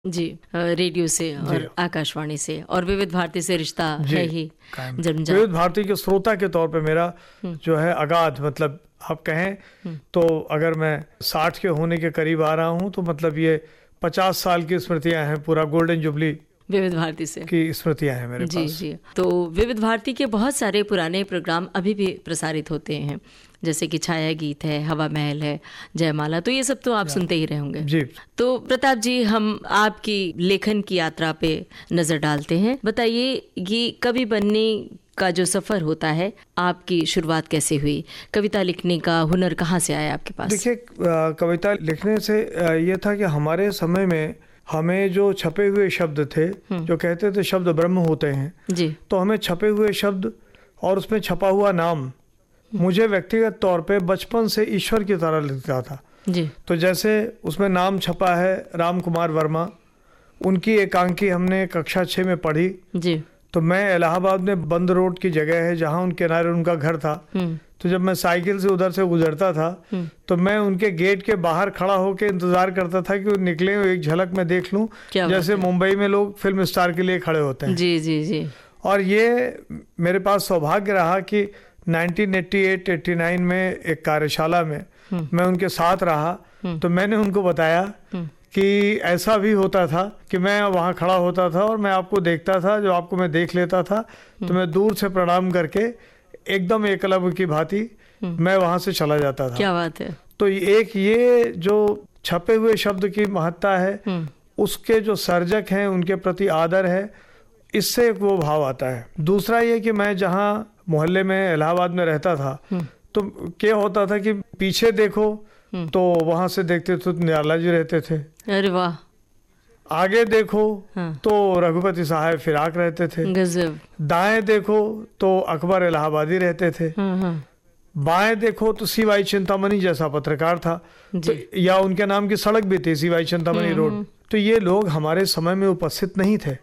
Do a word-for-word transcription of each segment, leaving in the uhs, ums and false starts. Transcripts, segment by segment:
जी, radio से और आकाशवाणी से और विविध भारती से रिश्ता है ही जन्मजात। विविध भारती के श्रोता के तौर पे मेरा जो है अगाध, मतलब आप कहें तो अगर मैं साठ के होने के करीब आ रहा हूँ तो मतलब ये पचास साल की स्मृतियां हैं, पूरा गोल्डन जुबली विविध भारती से की स्मृतियां हैं मेरे जी पास। जी तो विविध भारती के बहुत सारे पुराने प्रोग्राम अभी भी प्रसारित होते हैं, जैसे कि छाया गीत है, हवा महल है, जयमाला, तो ये सब तो आप सुनते ही रहे होंगे जी। तो प्रताप जी, हम आपकी लेखन की यात्रा पे नजर डालते हैं। बताइए, ये कवि बनने का जो सफर होता है, आपकी शुरुआत कैसे हुई? कविता लिखने का हुनर कहाँ से आया आपके पास? देखिए, कविता लिखने से ये था कि हमारे समय में हमें जो छपे हुए शब्द थे, जो कहते थे शब्द ब्रह्म होते हैं जी, तो हमें छपे हुए शब्द और उसमें छपा हुआ नाम मुझे व्यक्तिगत तौर पे बचपन से ईश्वर की तरह लगता था जी। तो जैसे उसमें नाम छपा है राम कुमार वर्मा, उनकी एकांकी हमने कक्षा छः में पढ़ी जी। तो मैं इलाहाबाद में बंद रोड की जगह है जहाँ उनके किनारे उनका घर था, तो जब मैं साइकिल से उधर से गुजरता था तो मैं उनके गेट के बाहर खड़ा होकर इंतजार करता था कि वो निकले, एक झलक मैं देख लूं, जैसे मुंबई में लोग फिल्म स्टार के लिए खड़े होते हैं। जी जी जी। और ये मेरे पास सौभाग्य रहा कि nineteen eighty eight eighty nine में एक कार्यशाला में मैं उनके साथ रहा, तो मैंने उनको बताया कि ऐसा भी होता था कि मैं वहाँ खड़ा होता था और मैं आपको देखता था, जो आपको मैं देख लेता था तो मैं दूर से प्रणाम करके एकदम एकलव्य की भांति मैं वहाँ से चला जाता था। क्या बात है। तो एक ये जो छपे हुए शब्द की महत्ता है, उसके जो सर्जक हैं उनके प्रति आदर है, इससे एक वो भाव आता है। दूसरा ये कि मैं जहाँ मोहल्ले में इलाहाबाद में रहता था तो क्या होता था कि पीछे देखो तो वहां से देखते तो निराला जी रहते थे, अरे वाह। आगे देखो हाँ। तो रघुपति साहब फिराक रहते थे, गजब। दाएं देखो तो अकबर इलाहाबादी रहते थे, हाँ हाँ। बाएं देखो तो सीवाई चिंतामणि जैसा पत्रकार था, तो या उनके नाम की सड़क भी थी सीवाई चिंतामणि रोड। तो ये लोग हमारे समय में उपस्थित नहीं थे,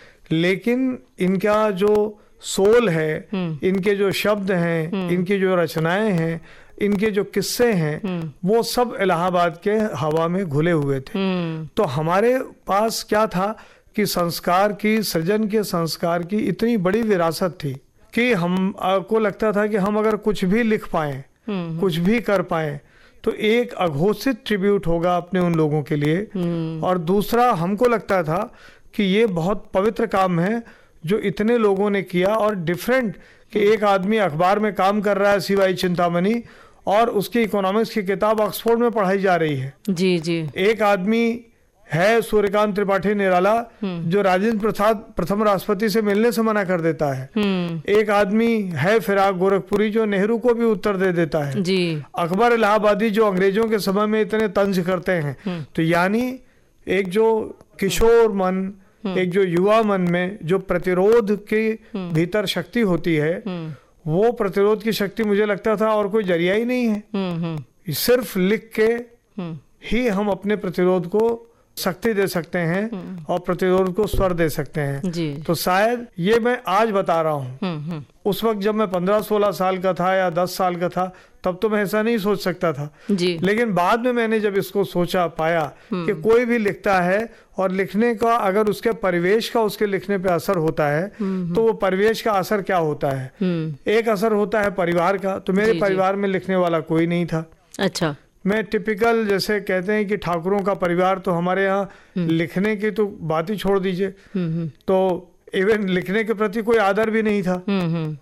लेकिन इनका जो सोल है, इनके जो शब्द हैं, इनकी जो रचनाएं हैं, इनके जो किस्से हैं, वो सब इलाहाबाद के हवा में घुले हुए थे। तो हमारे पास क्या था कि संस्कार की, सृजन के संस्कार की इतनी बड़ी विरासत थी कि हम को लगता था कि हम अगर कुछ भी लिख पाए, कुछ भी कर पाए तो एक अघोषित ट्रिब्यूट होगा अपने उन लोगों के लिए। और दूसरा, हमको लगता था कि ये बहुत पवित्र काम है जो इतने लोगों ने किया, और डिफरेंट कि एक आदमी अखबार में काम कर रहा है सीवाई चिंतामणि और उसकी इकोनॉमिक्स की किताब ऑक्सफोर्ड में पढ़ाई जा रही है। जी जी। एक आदमी है सूर्यकांत त्रिपाठी निराला जो राजेंद्र प्रसाद प्रथम राष्ट्रपति से मिलने से मना कर देता है। एक आदमी है फिराक गोरखपुरी जो नेहरू को भी उत्तर दे देता है जी। अकबर इलाहाबादी जो अंग्रेजों के समय में इतने तंज करते हैं। तो यानी एक जो किशोर मन, एक जो युवा मन में जो प्रतिरोध के भीतर शक्ति होती है, वो प्रतिरोध की शक्ति मुझे लगता था और कोई जरिया ही नहीं है। सिर्फ लिख के ही हम अपने प्रतिरोध को शक्ति दे सकते हैं और प्रतिरोध को स्वर दे सकते हैं जी। तो शायद ये मैं आज बता रहा हूँ, उस वक्त जब मैं पंद्रह सोलह साल का था या दस साल का था तब तो मैं ऐसा नहीं सोच सकता था जी। लेकिन बाद में मैंने जब इसको सोचा पाया कि कोई भी लिखता है और लिखने का अगर उसके परिवेश का उसके लिखने पे असर होता है तो वो परिवेश का असर क्या होता है। एक असर होता है परिवार का, तो मेरे जी, परिवार जी। में लिखने वाला कोई नहीं था। अच्छा। मैं टिपिकल, जैसे कहते हैं कि ठाकुरों का परिवार, तो हमारे यहाँ लिखने की तो बात ही छोड़ दीजिए, तो इवन लिखने के प्रति कोई आदर भी नहीं था,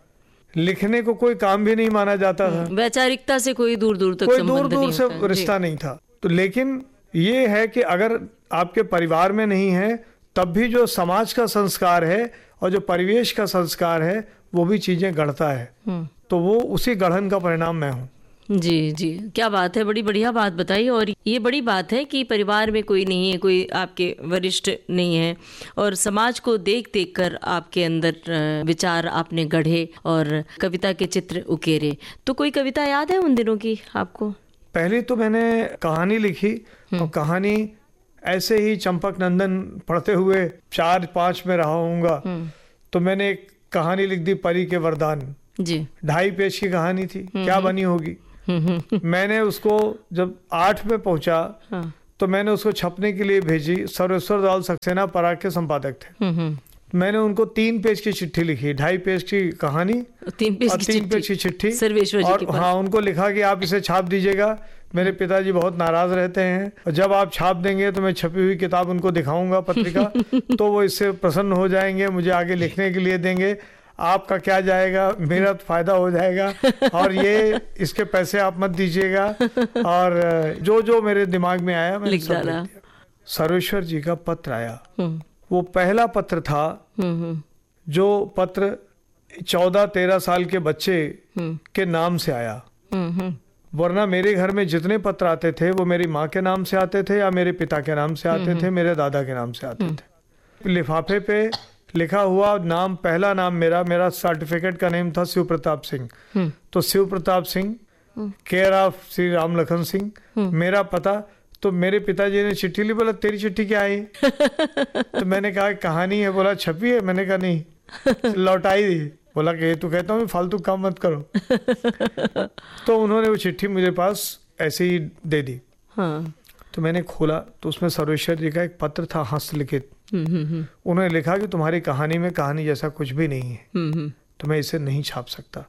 लिखने को कोई काम भी नहीं माना जाता था, वैचारिकता से कोई दूर दूर तक कोई दूर दूर से रिश्ता नहीं था। तो लेकिन ये है कि अगर आपके परिवार में नहीं है तब भी जो समाज का संस्कार है और जो परिवेश का संस्कार है वो भी चीजें गढ़ता है, तो वो उसी गढ़न का परिणाम मैं हूँ। जी जी, क्या बात है, बड़ी बढ़िया बात बताई। और ये बड़ी बात है कि परिवार में कोई नहीं है, कोई आपके वरिष्ठ नहीं है, और समाज को देख देख कर आपके अंदर विचार आपने गढ़े और कविता के चित्र उकेरे। तो कोई कविता याद है उन दिनों की आपको? पहले तो मैंने कहानी लिखी, और कहानी ऐसे ही चंपक नंदन पढ़ते हुए चार पाँच में रहा हूँगा, तो मैंने एक कहानी लिख दी, परी के वरदान जी। ढाई पेज की कहानी थी, क्या बनी होगी। मैंने उसको जब आठ में पहुंचा हाँ। तो मैंने उसको छपने के लिए भेजी। सर्वेश्वर दयाल सक्सेना पराग के संपादक थे। मैंने उनको तीन पेज की चिट्ठी लिखी, ढाई पेज की कहानी, तीन पेज और की तीन पेज की चिट्ठी, सर्वेश्वर जी और के पास। हाँ, उनको लिखा कि आप इसे छाप दीजिएगा। मेरे पिताजी बहुत नाराज रहते हैं, और जब आप छाप देंगे तो मैं छपी हुई किताब उनको दिखाऊंगा, पत्रिका, तो वो इससे प्रसन्न हो जाएंगे, मुझे आगे लिखने के लिए देंगे। आपका क्या जाएगा, मेरा तो फायदा हो जाएगा, और ये इसके पैसे आप मत दीजिएगा। और जो जो मेरे दिमाग में आया मैंने सब लिख दिया। सर्वेश्वर जी का पत्र आया, वो पहला पत्र था जो पत्र चौदह तेरह साल के बच्चे के नाम से आया। वरना मेरे घर में जितने पत्र आते थे वो मेरी माँ के नाम से आते थे, या मेरे पिता के नाम से आते थे, मेरे दादा के नाम से आते थे। लिफाफे पे लिखा हुआ नाम, पहला नाम मेरा मेरा सर्टिफिकेट का नेम था शिव प्रताप सिंह। तो शिव प्रताप सिंह, केयर ऑफ श्री राम लखन सिंह, मेरा पता। तो मेरे पिताजी ने चिट्ठी ली, बोला तेरी चिट्ठी क्या आई? तो मैंने कहा कहानी है। बोला छपी है? मैंने कहा नहीं, लौटाई दी। बोला कि तू कहता हूँ फालतू काम मत करो। तो उन्होंने वो चिट्ठी मुझे पास ऐसे ही दे दी। हाँ। तो मैंने खोला तो उसमें सर्वेश्वर जी का एक पत्र था, हस्तलिखित। उन्होंने लिखा कि तुम्हारी कहानी में कहानी जैसा कुछ भी नहीं है, तो मैं इसे नहीं छाप सकता,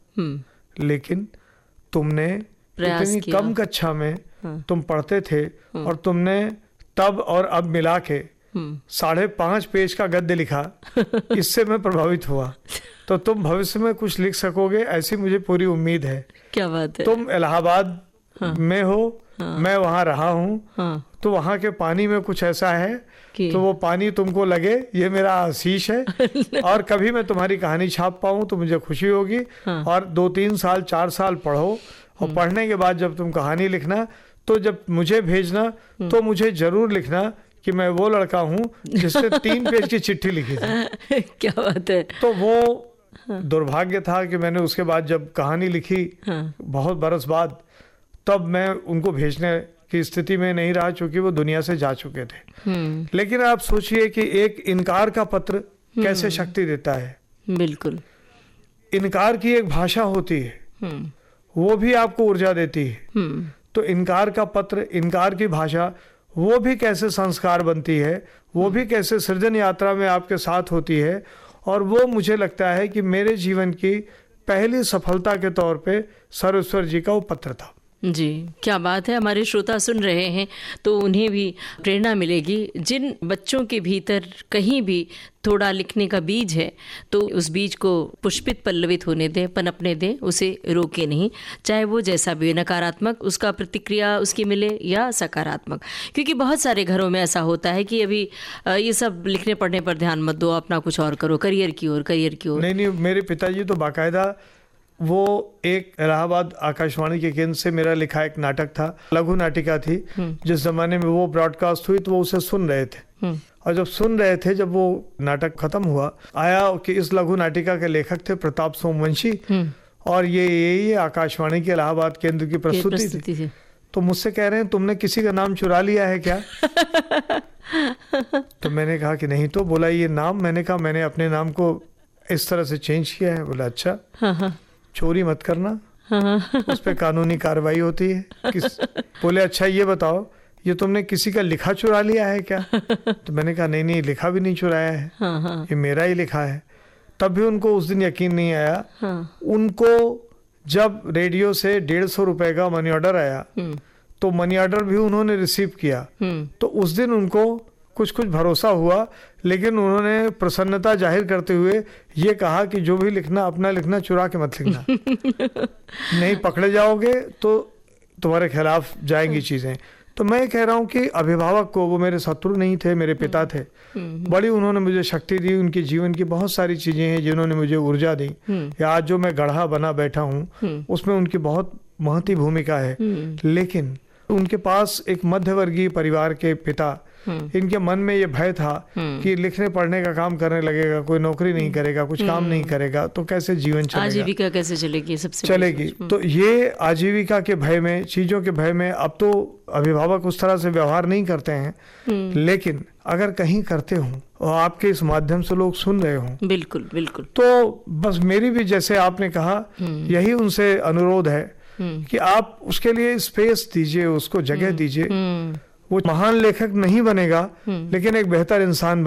लेकिन तुमने इतनी कम कक्षा में हाँ। तुम पढ़ते थे, हाँ। और तुमने तब और अब मिला के साढ़े पांच पेज का गद्य लिखा, इससे मैं प्रभावित हुआ। तो तुम भविष्य में कुछ लिख सकोगे, ऐसी मुझे पूरी उम्मीद है। क्या बात है। तुम इलाहाबाद हाँ। में हो, हाँ। मैं वहाँ रहा हूँ, हाँ। तो वहाँ के पानी में कुछ ऐसा है कि तो वो पानी तुमको लगे, ये मेरा आशीष है। और कभी मैं तुम्हारी कहानी छाप पाऊँ तो मुझे खुशी होगी। हाँ। और दो तीन साल चार साल पढ़ो, और पढ़ने के बाद जब तुम कहानी लिखना तो जब मुझे भेजना तो मुझे जरूर लिखना कि मैं वो लड़का हूँ जिसने तीन पेज की चिट्ठी लिखी थी। क्या बात है। तो वो दुर्भाग्य था कि मैंने उसके बाद जब कहानी लिखी, हाँ। बहुत बरस बाद, तब मैं उनको भेजने की स्थिति में नहीं रहा, चूंकि वो दुनिया से जा चुके थे। लेकिन आप सोचिए कि एक इनकार का पत्र कैसे शक्ति देता है। बिल्कुल। इनकार की एक भाषा होती है, वो भी आपको ऊर्जा देती है। तो इनकार का पत्र, इनकार की भाषा, वो भी कैसे संस्कार बनती है, वो भी कैसे सृजन यात्रा में आपके साथ होती है। और वो मुझे लगता है कि मेरे जीवन की पहली सफलता के तौर पे सर्वेश्वर जी का वो पत्र था। जी, क्या बात है। हमारे श्रोता सुन रहे हैं तो उन्हें भी प्रेरणा मिलेगी। जिन बच्चों के भीतर कहीं भी थोड़ा लिखने का बीज है तो उस बीज को पुष्पित पल्लवित होने दें, पनपने दें, उसे रोके नहीं, चाहे वो जैसा भी नकारात्मक उसका प्रतिक्रिया उसकी मिले या सकारात्मक। क्योंकि बहुत सारे घरों में ऐसा होता है कि अभी ये सब लिखने पढ़ने पर ध्यान मत दो, अपना कुछ और करो, करियर की ओर करियर की ओर। नहीं नहीं, मेरे पिताजी तो बाकायदा वो एक इलाहाबाद आकाशवाणी के केंद्र से मेरा लिखा एक नाटक था, लघु नाटिका थी, जिस जमाने में वो ब्रॉडकास्ट हुई तो वो उसे सुन रहे थे। और जब सुन रहे थे, जब वो नाटक खत्म हुआ, आया कि इस लघु नाटिका के लेखक थे प्रताप सोमवंशी, और ये यही आकाशवाणी के इलाहाबाद केंद्र की प्रस्तुति थी, थी। तो मुझसे कह रहे हैं तुमने किसी का नाम चुरा लिया है क्या? तो मैंने कहा कि नहीं। तो बोला ये नाम, मैंने कहा मैंने अपने नाम को इस तरह से चेंज किया है। बोला अच्छा, चोरी मत करना, उस पर कानूनी कार्रवाई होती है। किस बोले अच्छा ये बताओ, ये तुमने किसी का लिखा चुरा लिया है क्या? तो मैंने कहा नहीं नहीं, लिखा भी नहीं चुराया है, हाँ, हाँ। ये मेरा ही लिखा है। तब भी उनको उस दिन यकीन नहीं आया। हाँ। उनको जब रेडियो से डेढ़ सौ रुपए का मनी ऑर्डर आया तो मनी ऑर्डर भी उन्होंने रिसीव किया, तो उस दिन उनको कुछ कुछ भरोसा हुआ। लेकिन उन्होंने प्रसन्नता जाहिर करते हुए ये कहा कि जो भी लिखना अपना लिखना, चुरा के मत लिखना। नहीं पकड़े जाओगे तो तुम्हारे खिलाफ जाएंगी चीजें। तो मैं कह रहा हूँ कि अभिभावक को, वो मेरे शत्रु नहीं थे, मेरे पिता थे, बड़ी उन्होंने मुझे शक्ति दी। उनके जीवन की बहुत सारी चीजें हैं जिन्होंने मुझे ऊर्जा दी, या आज जो मैं गढ़ा बना बैठा हूँ उसमें उनकी बहुत महती भूमिका है। लेकिन उनके पास एक मध्यवर्गीय परिवार के पिता, इनके मन में ये भय था कि लिखने पढ़ने का काम करने लगेगा, कोई नौकरी नहीं करेगा, कुछ काम नहीं करेगा तो कैसे जीवन चलेगा, आजीविका कैसे चलेगी, सबसे चलेगी। तो ये आजीविका के भय में, चीजों के भय में, अब तो अभिभावक उस तरह से व्यवहार नहीं करते हैं, लेकिन अगर कहीं करते हो और आपके इस माध्यम से लोग सुन रहे हो, बिल्कुल बिल्कुल, तो बस मेरी भी, जैसे आपने कहा, यही उनसे अनुरोध है कि आप उसके लिए स्पेस दीजिए, उसको जगह दीजिए। वो महान लेखक नहीं बनेगा, लेकिन एक बेहतर इंसान